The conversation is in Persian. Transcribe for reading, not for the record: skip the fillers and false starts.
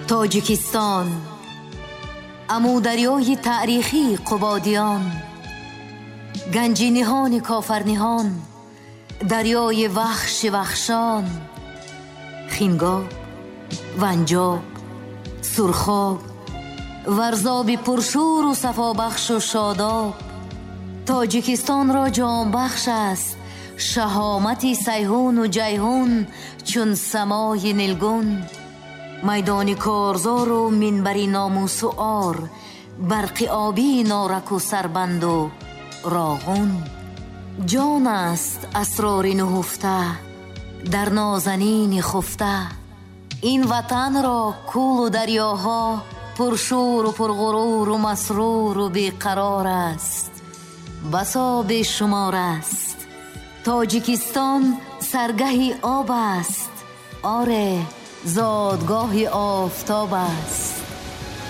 تاجیکستان، امودریای تاریخی قبادیان، گنج نهان کافرنهان، دریای وحش وحشان، خینگاب، ونجاب، سرخاب، ورزاب پرشور و صفابخش و شاداب. تاجیکستان را جان بخش است شهامت سیهون و جیهون چون سمای نیلگون. میدان کارزار و منبر ناموس و آر، برق آبی نارک و سربند و راغون. جان است اسرار نهفته در نازنین خفته. این وطن را کول و دریاها پرشور و پرغرور و مسرور و بیقرار است، بسا بیشمار است. تاجیکستان سرگه آب است، آره زادگاه آفتاب است.